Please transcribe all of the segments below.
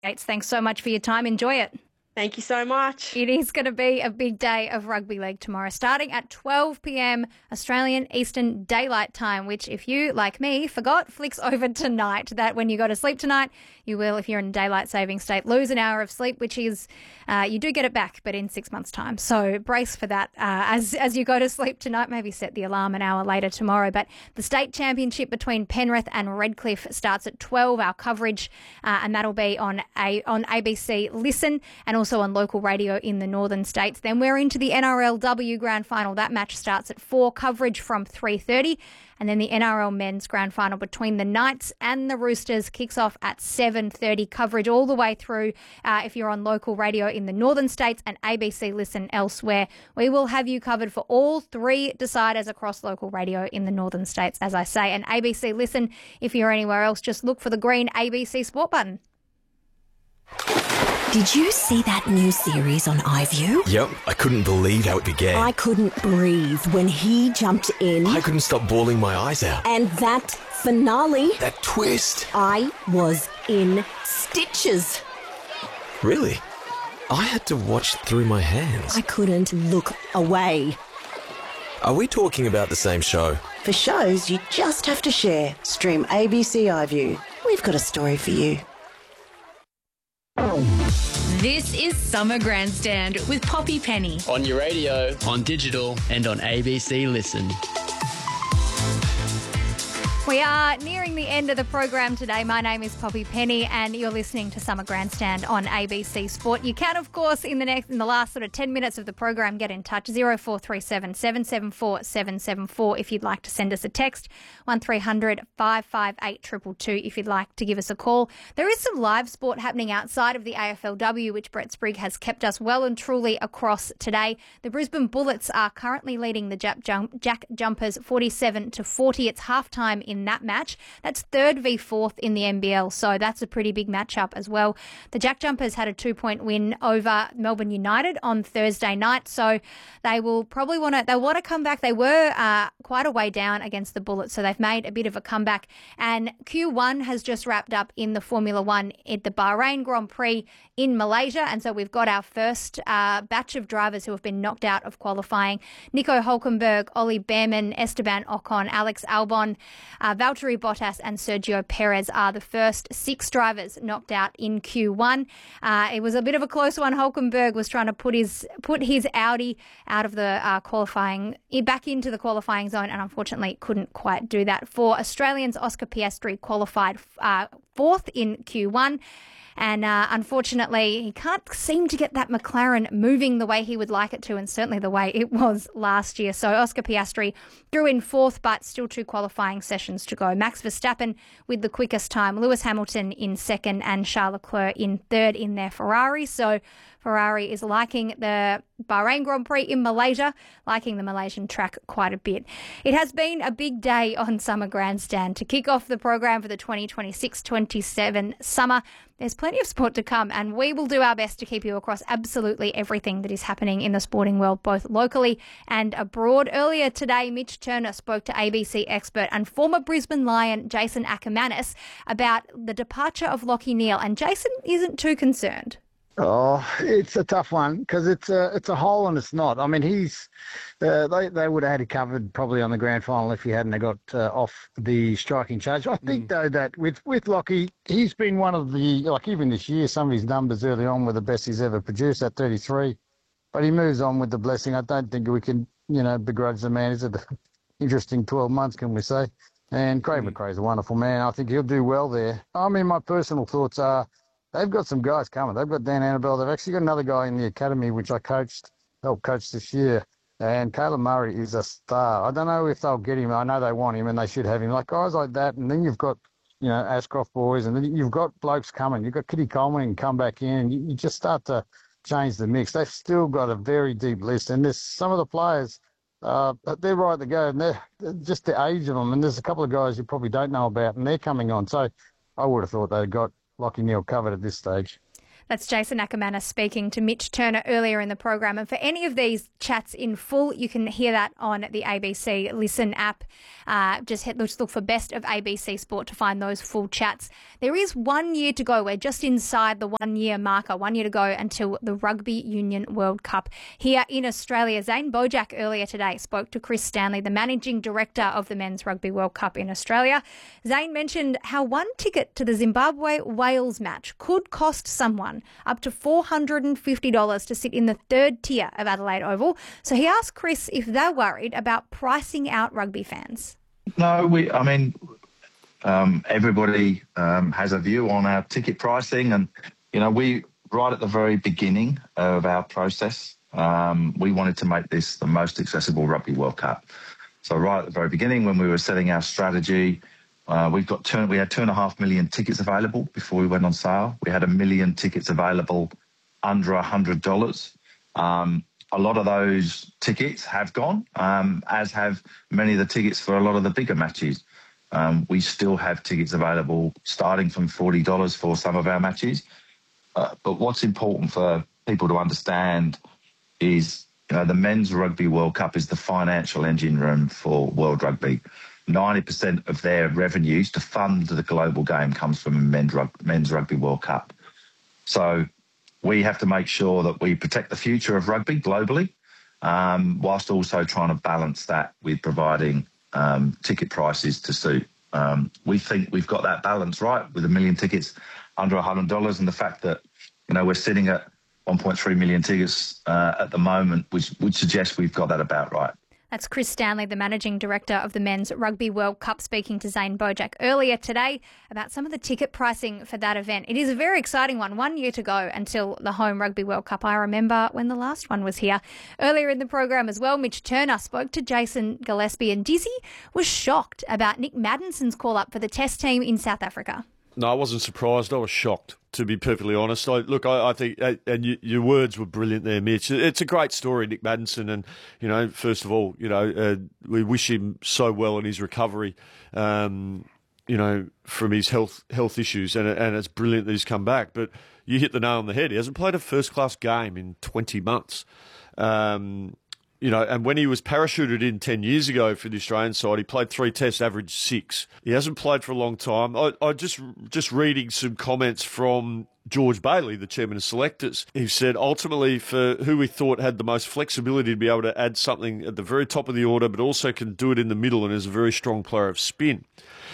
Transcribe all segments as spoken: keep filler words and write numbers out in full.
Yates, thanks so much for your time. Enjoy it. Thank you so much. It is going to be a big day of rugby league tomorrow, starting at twelve p.m. Australian Eastern Daylight Time, which, if you, like me, forgot, flicks over tonight. That when you go to sleep tonight, you will, if you're in daylight saving state, lose an hour of sleep, which is, uh, you do get it back, but in six months' time. So brace for that uh, as, as you go to sleep tonight. Maybe set the alarm an hour later tomorrow. But the state championship between Penrith and Redcliffe starts at twelve, our coverage, uh, and that'll be on, a, on A B C Listen and also on local radio in the northern states. Then we're into the N R L W Grand Final. That match starts at four, coverage from three thirty. And then the N R L Men's Grand Final between the Knights and the Roosters kicks off at seven thirty. Coverage all the way through uh, if you're on local radio in the northern states and A B C Listen elsewhere. We will have you covered for all three deciders across local radio in the northern states, as I say. And A B C Listen, if you're anywhere else, just look for the green A B C Sport button. Did you see that new series on iView? Yep, I couldn't believe how it began. I couldn't breathe when he jumped in. I couldn't stop bawling my eyes out. And that finale. That twist. I was in stitches. Really? I had to watch through my hands. I couldn't look away. Are we talking about the same show? For shows you just have to share, stream A B C iView. We've got a story for you. This is Summer Grandstand with Poppy Penny. On your radio, on digital, and on A B C Listen. We are nearing the end of the program today. My name is Poppy Penny and you're listening to Summer Grandstand on A B C Sport. You can, of course, in the next in the last sort of ten minutes of the program, get in touch, zero four three seven, seven seven four, seven seven four if you'd like to send us a text, one three hundred, five five eight, two two two if you'd like to give us a call. There is some live sport happening outside of the A F L W, which Brett Sprigg has kept us well and truly across today. The Brisbane Bullets are currently leading the Jack, Jump, Jack Jumpers forty-seven to forty. It's halftime in that match. That's third v fourth in the N B L, so that's a pretty big matchup as well. The Jack Jumpers had a two-point win over Melbourne United on Thursday night, so they will probably want to they want to come back. They were uh, quite a way down against the Bullets, so they've made a bit of a comeback. And Q one has just wrapped up in the Formula One at the Bahrain Grand Prix in Malaysia, and so we've got our first uh, batch of drivers who have been knocked out of qualifying. Nico Hulkenberg, Ollie Behrman, Esteban Ocon, Alex Albon, uh, Valtteri Bottas and Sergio Perez are the first six drivers knocked out in Q one. Uh, it was a bit of a close one. Hulkenberg was trying to put his put his Audi out of the uh, qualifying, back into the qualifying zone, and unfortunately couldn't quite do that. For Australians, Oscar Piastri qualified uh, fourth in Q one. And uh, unfortunately, he can't seem to get that McLaren moving the way he would like it to, and certainly the way it was last year. So Oscar Piastri drew in fourth, but still two qualifying sessions to go. Max Verstappen with the quickest time, Lewis Hamilton in second, and Charles Leclerc in third in their Ferrari. So Ferrari is liking the Bahrain Grand Prix in Malaysia, liking the Malaysian track quite a bit. It has been a big day on Summer Grandstand. To kick off the program for the twenty twenty-six twenty-seven summer, there's plenty of sport to come, and we will do our best to keep you across absolutely everything that is happening in the sporting world, both locally and abroad. Earlier today, Mitch Turner spoke to A B C expert and former Brisbane Lion Jason Ackermanis about the departure of Lachie Neale, and Jason isn't too concerned. Oh, it's a tough one because it's a it's a hole and it's not. I mean, he's uh, they they would have had it covered probably on the grand final if he hadn't got uh, off the striking charge. I think mm. though that with with Lachie, he's been one of the, like even this year, some of his numbers early on were the best he's ever produced at thirty-three. But he moves on with the blessing. I don't think we can you know begrudge the man. He's an interesting twelve months, can we say? And Craig mm. McRae's a wonderful man. I think he'll do well there. I mean, my personal thoughts are, they've got some guys coming. They've got Dan Annabelle. They've actually got another guy in the academy, which I coached, helped coach this year. And Caleb Murray is a star. I don't know if they'll get him. I know they want him and they should have him. Like guys like that. And then you've got, you know, Ashcroft boys. And then you've got blokes coming. You've got Kitty Coleman and come back in. And you, you just start to change the mix. They've still got a very deep list. And there's some of the players, uh, they're right to go. And they're, they're just the age of them. And there's a couple of guys you probably don't know about. And they're coming on. So I would have thought they'd got Lachie Neale covered at this stage. That's Jason Ackermanis speaking to Mitch Turner earlier in the program. And for any of these chats in full, you can hear that on the A B C Listen app. Uh, just, hit, just look for Best of A B C Sport to find those full chats. There is one year to go. We're just inside the one-year marker, one year to go until the Rugby Union World Cup here in Australia. Zane Bojack earlier today spoke to Chris Stanley, the Managing Director of the Men's Rugby World Cup in Australia. Zane mentioned how one ticket to the Zimbabwe-Wales match could cost someone up to four hundred fifty dollars to sit in the third tier of Adelaide Oval. So he asked Chris if they're worried about pricing out rugby fans. No, we. I mean, um, everybody um, has a view on our ticket pricing, and you know, we right at the very beginning of our process, um, we wanted to make this the most accessible Rugby World Cup. So right at the very beginning, when we were setting our strategy, uh, we've got two, we had two and a half million tickets available before we went on sale. We had a million tickets available under a hundred dollars. Um, a lot of those tickets have gone, um, as have many of the tickets for a lot of the bigger matches. Um, we still have tickets available starting from forty dollars for some of our matches. Uh, but what's important for people to understand is, you know, the Men's Rugby World Cup is the financial engine room for World Rugby. ninety percent of their revenues to fund the global game comes from Men's, Rug- Men's Rugby World Cup. So we have to make sure that we protect the future of rugby globally, um, whilst also trying to balance that with providing um, ticket prices to suit. Um, we think we've got that balance right with a million tickets under one hundred dollars, and the fact that, you know, we're sitting at one point three million tickets uh, at the moment, which would suggest we've got that about right. That's Chris Stanley, the Managing Director of the Men's Rugby World Cup, speaking to Zane Bojack earlier today about some of the ticket pricing for that event. It is a very exciting one. One year to go until the home Rugby World Cup. I remember when the last one was here. Earlier in the program as well, Mitch Turner spoke to Jason Gillespie, and Dizzy was shocked about Nick Maddison's call-up for the Test team in South Africa. No, I wasn't surprised. I was shocked, to be perfectly honest. I, look, I, I think, and you, your words were brilliant there, Mitch. It's a great story, Nick Maddison, and, you know, first of all, you know, uh, we wish him so well in his recovery, um, you know, from his health health issues, and, and it's brilliant that he's come back. But you hit the nail on the head. He hasn't played a first-class game in twenty months. Um You know, and when he was parachuted in ten years ago for the Australian side, he played three tests, averaged six. He hasn't played for a long time. I, I just just reading some comments from George Bailey, the chairman of selectors. He said, ultimately, for who we thought had the most flexibility to be able to add something at the very top of the order, but also can do it in the middle and is a very strong player of spin.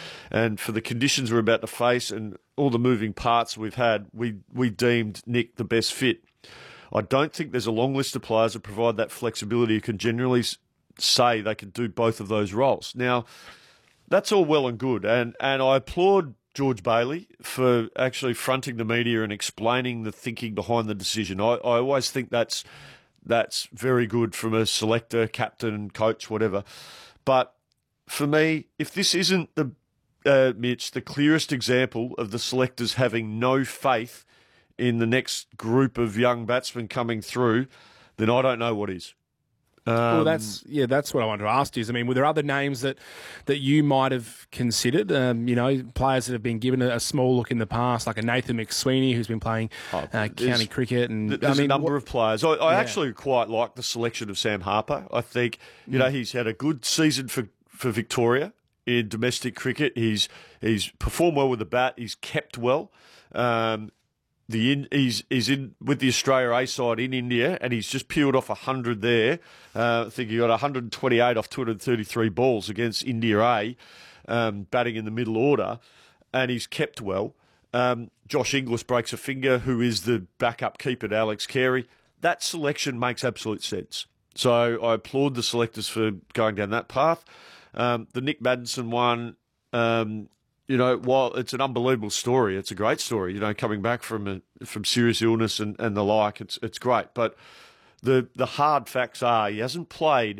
And for the conditions we're about to face and all the moving parts we've had, we, we deemed Nick the best fit. I don't think there's a long list of players that provide that flexibility who can generally say they can do both of those roles. Now, that's all well and good, and, and I applaud George Bailey for actually fronting the media and explaining the thinking behind the decision. I, I always think that's that's very good from a selector, captain, coach, whatever. But for me, if this isn't the uh, Mitch, the clearest example of the selectors having no faith in the next group of young batsmen coming through, then I don't know what is. Um, well, that's yeah, that's what I wanted to ask you. Is, I mean, were there other names that, that you might have considered? Um, you know, players that have been given a, a small look in the past, like a Nathan McSweeney, who's been playing oh, uh, county cricket, and there's I mean, a number what, of players. I, I yeah. actually quite like the selection of Sam Harper. I think you know he's had a good season for for Victoria in domestic cricket. He's he's performed well with the bat. He's kept well. Um, The in, he's he's in with the Australia A side in India, and he's just peeled off one hundred there. Uh, I think he got one hundred twenty-eight off two hundred thirty-three balls against India A, um, batting in the middle order, and he's kept well. Um, Josh Inglis breaks a finger, who is the backup keeper to Alex Carey. That selection makes absolute sense. So I applaud the selectors for going down that path. Um, the Nick Maddison one. Um, You know, while it's an unbelievable story, it's a great story. You know, coming back from a, from serious illness and, and the like, it's it's great. But the the hard facts are he hasn't played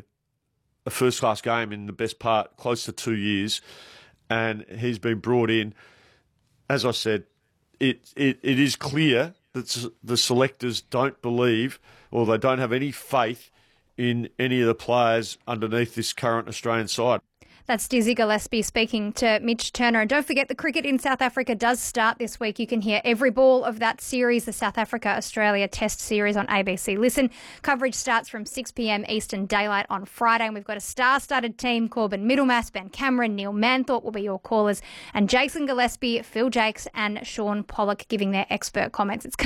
a first class game in the best part close to two years, and he's been brought in. As I said, it it, it is clear that the selectors don't believe, or they don't have any faith in any of the players underneath this current Australian side. That's Dizzy Gillespie speaking to Mitch Turner. And don't forget, the cricket in South Africa does start this week. You can hear every ball of that series, the South Africa-Australia Test Series on A B C Listen. Coverage starts from six p.m. Eastern Daylight on Friday. And we've got a star-studded team. Corbin Middlemass, Ben Cameron, Neil Manthorpe will be your callers. And Jason Gillespie, Phil Jakes and Sean Pollock giving their expert comments. It's